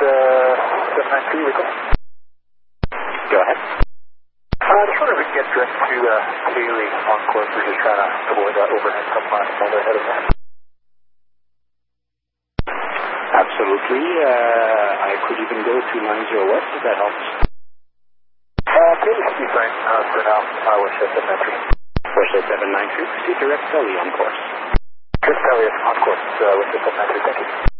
793 vehicle. Go ahead. Just wondering if we can get direct to Haley on course. We're just trying to avoid that overhead couple miles ahead of that. Absolutely. I could even go to 90 west if that helps. Haley should be fine for now. We're set 793. We're set 793. Proceed direct Haley on course. Direct Haley on course with the 793. Thank you.